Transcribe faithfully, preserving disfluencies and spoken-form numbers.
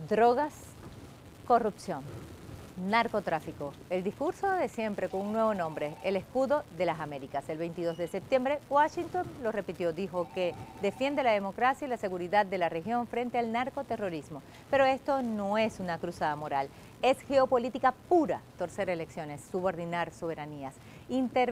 drogas, corrupción, narcotráfico. El discurso de siempre con un nuevo nombre, el escudo de las Américas. El veintidós de septiembre, Washington lo repitió, dijo que defiende la democracia y la seguridad de la región frente al narcoterrorismo. Pero esto no es una cruzada moral, es geopolítica pura, torcer elecciones, subordinar soberanías, intervenir